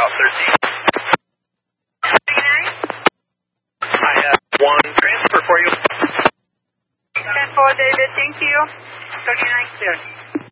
South 13. 39? I have one transfer for you. 10-4, David, thank you. 39 clear.